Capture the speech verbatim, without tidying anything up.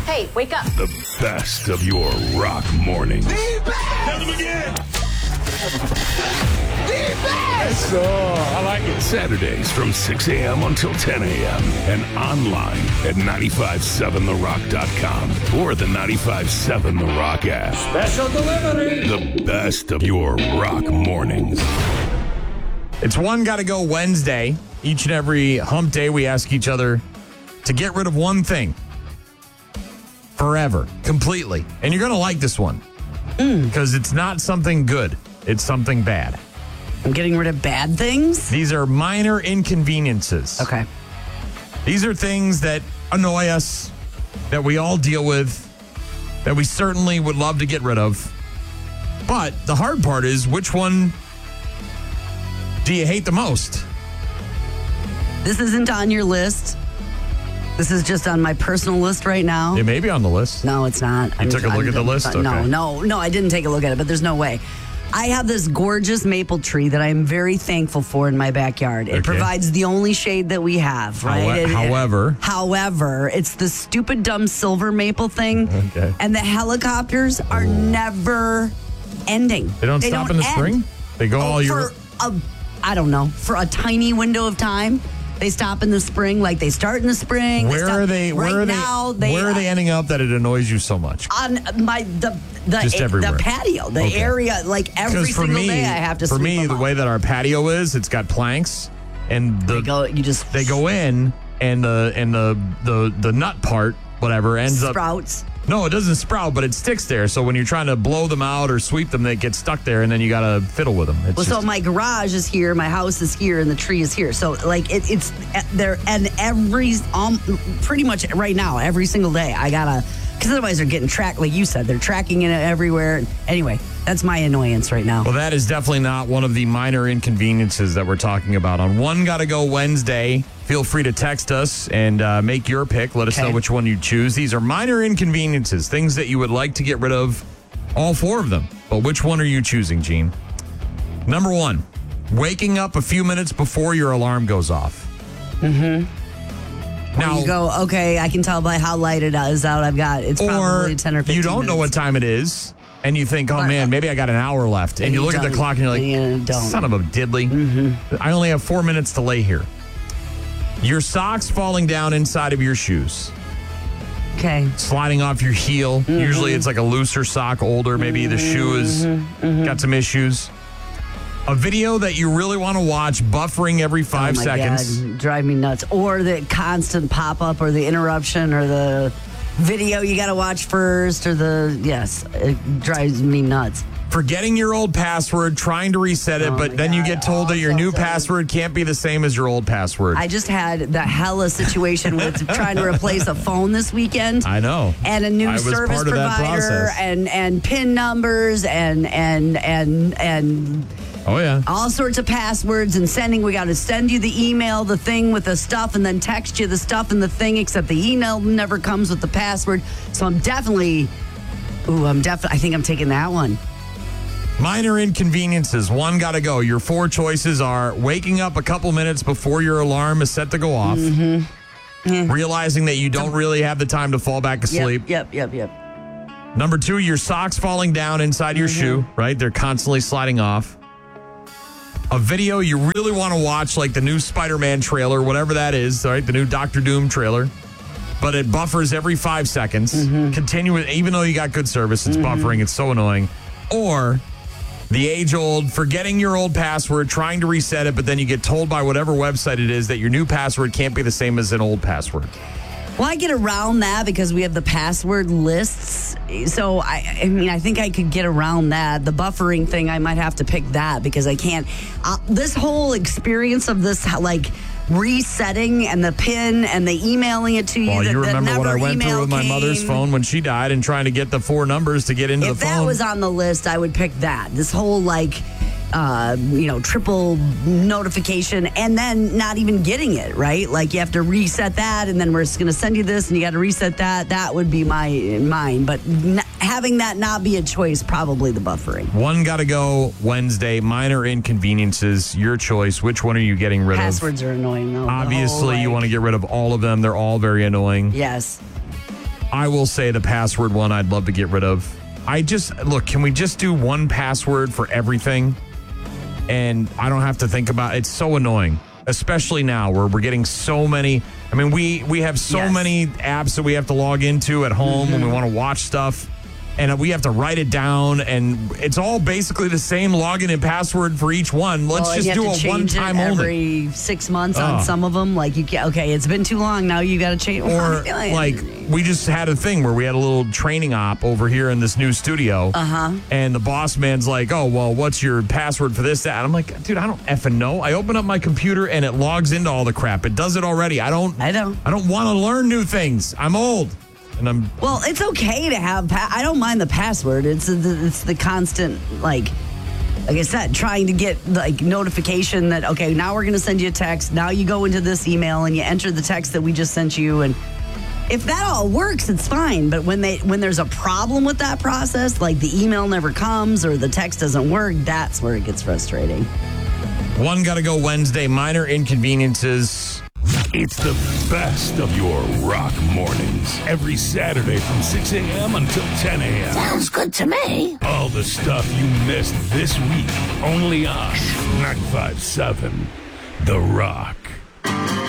Hey, wake up. The best of your rock mornings. The best! Tell them again. The best! So, I like it. Saturdays from six a.m. until ten a.m. and online at nine five seven the rock dot com or the nine five seven The Rock app. Special delivery! The best of your rock mornings. It's One Gotta Go Wednesday. Each and every hump day, we ask each other to get rid of one thing forever, completely. And you're going to like this one because mm. it's not something good. It's something bad. I'm getting rid of bad things? These are minor inconveniences. Okay. These are things that annoy us, that we all deal with, that we certainly would love to get rid of. But the hard part is, which one do you hate the most? This isn't on your list. This is just on my personal list right now. It may be on the list. No, it's not. You I'm, took a look I'm, at the list? No, okay. no, no, I didn't take a look at it, but there's no way. I have this gorgeous maple tree that I'm very thankful for in my backyard. It okay. provides the only shade that we have, right? How- it, however. It, however, it's the stupid, dumb silver maple thing. Okay. And the helicopters are Ooh. never ending. They don't they stop don't in the end. spring? They go oh, all year? For a, I don't know, for a tiny window of time. They stop in the spring, like they start in the spring. Where they stop, are they? Where right are they? now, they where are they ending up that it annoys you so much? on my the the, Just a, everywhere. the patio, the Okay. area, like every Because for single me, day I have to for sweep me, them the up. way that our patio is, it's got planks, and the they go, you just they go in, and the and the the the nut part, whatever, ends up. sprouts. No, it doesn't sprout, but it sticks there. So when you're trying to blow them out or sweep them, they get stuck there, and then you got to fiddle with them. It's Well, just, so my garage is here, my house is here, and the tree is here. So like it, it's there, and every um, pretty much right now, every single day, I gotta, because otherwise they're getting tracked. Like you said, they're tracking it everywhere. Anyway, that's my annoyance right now. Well, that is definitely not one of the minor inconveniences that we're talking about. On One Gotta Go Wednesday, feel free to text us and uh, make your pick. Let us Okay. know which one you choose. These are minor inconveniences, things that you would like to get rid of, all four of them. But which one are you choosing, Gene? Number one, waking up a few minutes before your alarm goes off. Mm-hmm. Now, you go, okay, I can tell by how light it is out. I've got, it's or probably ten or fifteen you don't know what minutes. time it is, and you think, oh, But- man, maybe I got an hour left. And, And you you look at the don't. clock, and you're like, And you don't. son of a diddly. Mm-hmm. I only have four minutes to lay here. Your socks falling down inside of your shoes, Okay. sliding off your heel. Mm-hmm. Usually it's like a looser sock, older. Maybe the shoe has Mm-hmm. got some issues. A video that you really want to watch, buffering every five oh my seconds. God, drive me nuts. Or the constant pop up, or the interruption, or the video you got to watch first, or the yes, it drives me nuts. Forgetting your old password, trying to reset it, Oh but my then you God. get told that your Oh, new so- password can't be the same as your old password. I just had the hella situation with trying to replace a phone this weekend. I know. And a new I was service part of that provider, process. and and PIN numbers, and and and and Oh, yeah. all sorts of passwords, and sending. We got to send you the email, the thing with the stuff, and then text you the stuff and the thing. Except the email never comes with the password. So I'm definitely, ooh, I'm definitely. I think I'm taking that one. Minor inconveniences. One got to go. Your four choices are waking up a couple minutes before your alarm is set to go off, Mm-hmm. realizing that you don't really have the time to fall back asleep. Yep, yep, yep, yep. Number two, your socks falling down inside your Mm-hmm. shoe, right? They're constantly sliding off. A video you really want to watch, like the new Spider-Man trailer, whatever that is, right? The new Doctor Doom trailer. But it buffers every five seconds. Mm-hmm. Continue, even though you got good service, it's buffering. It's so annoying. Or the age-old, forgetting your old password, trying to reset it, but then you get told by whatever website it is that your new password can't be the same as an old password. Well, I get around that because we have the password lists. So, I, I mean, I think I could get around that. The buffering thing, I might have to pick that because I can't. Uh, this whole experience of this, like, resetting and the PIN and the emailing it to you. Well, that, you that remember what I never went through email with my mother's came. phone when she died and trying to get the four numbers to get into If the that phone. was on the list, I would pick that. This whole, like, uh, you know, triple notification and then not even getting it, right? Like you have to reset that and then we're just going to send you this and you got to reset that. That would be my mine. But n- having that not be a choice, probably the buffering. One got to go Wednesday. Minor inconveniences. Your choice. Which one are you getting rid Passwords of? are annoying, though. The Obviously, whole, you like- want to get rid of all of them. They're all very annoying. Yes. I will say the password one I'd love to get rid of. I just, look, can we just do one password for everything? And I don't have to think about it. It's so annoying, especially now where we're getting so many. I mean, we, we have so Yes. many apps that we have to log into at home Mm-hmm. when we want to watch stuff. And we have to write it down, and it's all basically the same login and password for each one. Let's Oh, and just you do have a to change it one-time only. every six months on Oh. some of them. Like you, can, okay, it's been too long. Now you got to change. Or like we just had a thing where we had a little training op over here in this new studio. Uh-huh. And the boss man's like, oh, well, what's your password for this, that? And I'm like, dude, I don't effing know. I open up my computer and it logs into all the crap. It does it already. I don't I don't. I don't want to learn new things. I'm old. And I'm Well, it's okay to have. Pa- I don't mind the password. It's the, it's the constant like. Like I said, trying to get like notification that, okay, now we're going to send you a text. Now you go into this email and you enter the text that we just sent you. And if that all works, it's fine. But when they when there's a problem with that process, like the email never comes or the text doesn't work, that's where it gets frustrating. one got to go Wednesday. Minor inconveniences. It's the best of your rock mornings. Every Saturday from six a.m. until ten a.m. Sounds good to me. All the stuff you missed this week. Only on ninety-five point seven The Rock.